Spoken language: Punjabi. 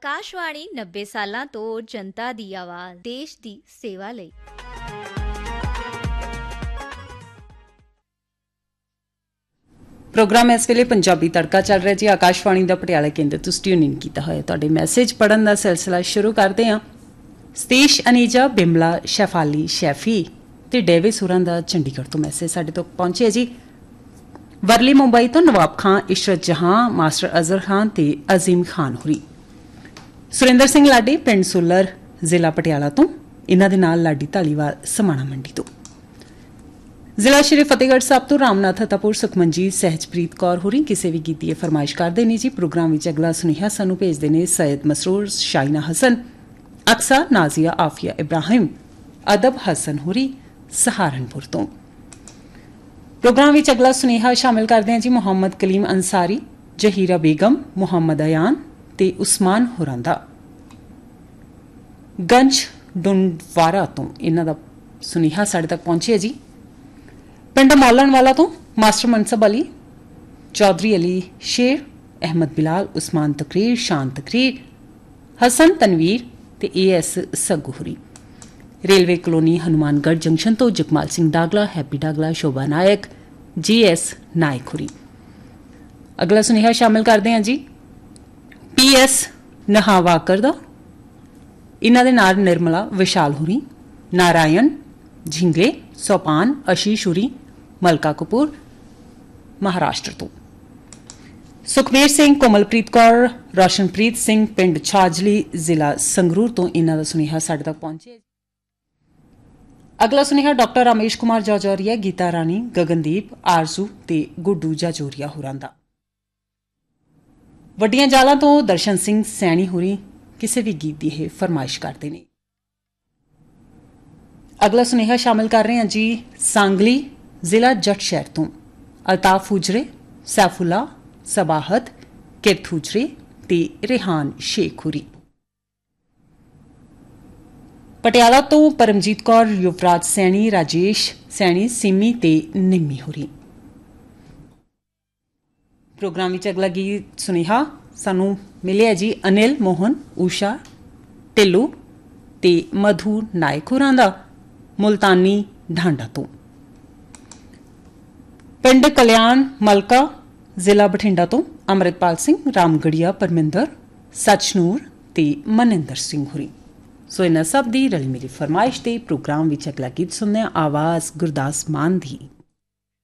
ਆਕਾਸ਼ਵਾਣੀ 90 ਸਾਲਾਂ ਤੋਂ ਜਨਤਾ ਦੀ ਆਵਾਜ਼, ਦੇਸ਼ ਦੀ ਸੇਵਾ ਲਈ। ਪ੍ਰੋਗਰਾਮ ਇਸ ਵੇਲੇ ਪੰਜਾਬੀ ਤੜਕਾ ਚੱਲ ਰਿਹਾ ਜੀ। ਆਕਾਸ਼ਵਾਣੀ ਦਾ ਪਟਿਆਲਾ ਕੇਂਦਰ ਤੋਂ ਟਿਊਨ ਇਨ ਕੀਤਾ ਹੋਇਆ। ਤੁਹਾਡੇ ਮੈਸੇਜ ਪੜ੍ਹਨ ਦਾ ਸਿਲਸਿਲਾ ਸ਼ੁਰੂ ਕਰਦੇ ਹਾਂ। ਸਤੀਸ਼ ਅਨੀਜਾ, ਬਿਮਲਾ, ਸ਼ੈਫਾਲੀ, ਸ਼ੈਫੀ ਤੇ ਡੇਵਿਸ ਹੋਰਾਂ ਦਾ ਚੰਡੀਗੜ੍ਹ ਤੋਂ ਮੈਸੇਜ ਸਾਡੇ ਤੋਂ ਪਹੁੰਚਿਆ ਜੀ। ਵਰਲੀ ਮੁੰਬਈ ਤੋਂ ਨਵਾਬ ਖਾਂ, ਇਸ਼ਰਤ ਜਹਾਂ, ਮਾਸਟਰ ਅਜ਼ਹਰ ਖਾਨ ਤੇ ਅਜ਼ੀਮ ਖਾਨ ਹੋਰੀ। ਸੁਰਿੰਦਰ ਸਿੰਘ ਲਾਡੀ, ਪਿੰਡ ਸੁਲਰ, ਜ਼ਿਲ੍ਹਾ ਪਟਿਆਲਾ ਤੋਂ। ਇਹਨਾਂ ਦੇ ਨਾਲ ਲਾਡੀ ਧਾਲੀਵਾਲ, ਸਮਾਣਾ ਮੰਡੀ ਤੋਂ। ਜ਼ਿਲ੍ਹਾ ਸ਼੍ਰੀ ਫਤਿਹਗੜ੍ਹ ਸਾਹਿਬ ਤੋਂ ਰਾਮਨਾਥ ਹਤਾਪੁਰ, ਸੁਖਮਨਜੀਤ, ਸਹਿਜਪ੍ਰੀਤ ਕੌਰ ਹੋਰੀ ਕਿਸੇ ਵੀ ਗੀਤ ਦੀ ਫਰਮਾਇਸ਼ ਕਰਦੇ ਨੇ ਜੀ। ਪ੍ਰੋਗਰਾਮ ਵਿੱਚ ਅਗਲਾ ਸੁਨੇਹਾ ਸਾਨੂੰ ਭੇਜਦੇ ਨੇ ਸੈਦ ਮਸਰੂਰ, ਸ਼ਾਇਨਾ ਹਸਨ, ਅਕਸਾ, ਨਾਜ਼ੀਆ, ਆਫੀਆ ਇਬਰਾਹਿਮ, ਅਦਬ ਹਸਨ ਹੋਰੀ ਸਹਾਰਨਪੁਰ ਤੋਂ। ਪ੍ਰੋਗਰਾਮ ਵਿੱਚ ਅਗਲਾ ਸੁਨੇਹਾ ਸ਼ਾਮਿਲ ਕਰਦੇ ਹਾਂ ਜੀ ਮੁਹੰਮਦ ਕਲੀਮ ਅੰਸਾਰੀ, ਜਹੀਰਾ ਬੇਗਮ, ਮੁਹੰਮਦ ਅਯਾਨ ਤੇ ਉਸਮਾਨ ਹੋਰਾਂ ਦਾ। ਗੰਜ ਡੁੰਡਵਾਰਾ ਤੋਂ ਇਹਨਾਂ ਦਾ ਸੁਨੇਹਾ ਸਾਡੇ ਤੱਕ ਪਹੁੰਚਿਆ ਜੀ। ਪਿੰਡ ਮੌਲਣ ਵਾਲਾ ਤੋਂ ਮਾਸਟਰ ਮਨਸਬ ਅਲੀ, ਚੌਧਰੀ ਅਲੀ ਸ਼ੇਰ, ਅਹਿਮਦ ਬਿਲਾਲ, ਉਸਮਾਨ ਤਕਰੀਰ, ਸ਼ਾਨ ਤਕਰੀਰ, ਹਸਨ ਤਨਵੀਰ ਤੇ AS ਸਗੂਹਰੀ। Railway colony Hanumangarh junction ਤੋਂ ਜਗਮਾਲ ਸਿੰਘ ਡਾਗਲਾ, ਹੈਪੀ ਡਾਗਲਾ, ਸ਼ੋਭਾ ਨਾਇਕ, GS ਨਾਇਕ ਹੋਰੀ। ਅਗਲਾ ਸੁਨੇਹਾ ਸ਼ਾਮਿਲ ਕਰਦੇ ਹਾਂ ਜੀ PS ਨਹਾਵਾਕਰ ਦਾ। ਇਹਨਾਂ ਦੇ ਨਾਲ ਨਿਰਮਲਾ, ਵਿਸ਼ਾਲ ਹੋਰੀ, ਨਾਰਾਇਣ, ਝਿੰਗਲੇ, ਸੋਪਾਨ, ਆਸ਼ੀਸ਼ ਹੋਰੀ, ਮਲਕਾ ਕਪੂਰ, ਮਹਾਰਾਸ਼ਟਰ ਤੋਂ। ਸੁਖਬੀਰ ਸਿੰਘ, ਕੋਮਲਪ੍ਰੀਤ ਕੌਰ, ਰੋਸ਼ਨਪ੍ਰੀਤ ਸਿੰਘ, ਪਿੰਡ ਛਾਜਲੀ, ਜ਼ਿਲ੍ਹਾ ਸੰਗਰੂਰ ਤੋਂ ਇਹਨਾਂ ਦਾ ਸੁਨੇਹਾ ਸਾਡੇ ਤੱਕ ਪਹੁੰਚਿਆ। ਅਗਲਾ ਸੁਨੇਹਾ ਡਾਕਟਰ ਰਾਮੇਸ਼ ਕੁਮਾਰ ਜੌਜੌਰੀਆ, ਗੀਤਾ ਰਾਣੀ, ਗਗਨਦੀਪ, ਆਰਜ਼ੂ ਤੇ ਗੁੱਡੂ ਜਾਜੋਰੀਆ ਹੋਰਾਂ ਦਾ। ਵੱਡੀਆਂ ਜਾਲਾਂ ਤੋਂ ਦਰਸ਼ਨ ਸਿੰਘ ਸੈਣੀ ਹੋਰੀ ਕਿਸੇ ਵੀ ਗੀਤ ਦੀ ਇਹ ਫਰਮਾਇਸ਼ ਕਰਦੇ ਨੇ। ਅਗਲਾ ਸੁਨੇਹਾ ਸ਼ਾਮਿਲ ਕਰ ਰਹੇ ਹਾਂ ਜੀ ਸਾਂਗਲੀ, ਜ਼ਿਲ੍ਹਾ ਜੱਟ ਸ਼ਹਿਰ ਤੋਂ। ਅਲਤਾਫ ਹੁਜਰੇ, ਸੈਫੁੱਲਾ, ਸਬਾਹਤ, ਕਿਰਤ ਹੁਜਰੇ ਤੇ ਰਿਹਾਨ ਸ਼ੇਖ ਹੋਰੀ। ਪਟਿਆਲਾ ਤੋਂ ਪਰਮਜੀਤ ਕੌਰ, ਯੁਵਰਾਜ ਸੈਣੀ, ਰਾਜੇਸ਼ ਸੈਣੀ, ਸਿੰਮੀ ਤੇ ਨਿੰਮੀ ਹੋਰੀ। ਪ੍ਰੋਗਰਾਮ ਵਿੱਚ ਅਗਲਾ ਗੀਤ ਸੁਨੇਹਾ ਸਾਨੂੰ ਮਿਲਿਆ ਜੀ ਅਨਿਲ ਮੋਹਨ, ਊਸ਼ਾ ਢਿੱਲੂ ਤੇ ਮਧੂ ਨਾਇਕ ਹੋਰਾਂ ਦਾ, ਮੁਲਤਾਨੀ ਢਾਂਡਾ ਤੋਂ। ਪਿੰਡ ਕਲਿਆਣ ਮਲਕਾ, ਜ਼ਿਲ੍ਹਾ ਬਠਿੰਡਾ ਤੋਂ ਅੰਮ੍ਰਿਤਪਾਲ ਸਿੰਘ, ਰਾਮਗੜੀਆ, ਪਰਮਿੰਦਰ, ਸਚਨੂਰ ਤੇ ਮਨਿੰਦਰ ਸਿੰਘ ਹੋਰੀ। ਸੋ ਇਹਨਾਂ ਸਭ ਦੀ ਰਲੀ ਮਿਲੀ ਫਰਮਾਇਸ਼ ਤੇ ਪ੍ਰੋਗਰਾਮ ਵਿੱਚ ਅਗਲਾ ਗੀਤ ਸੁਣਦੇ ਹਾਂ, ਆਵਾਜ਼ ਗੁਰਦਾਸ ਮਾਨ ਦੀ।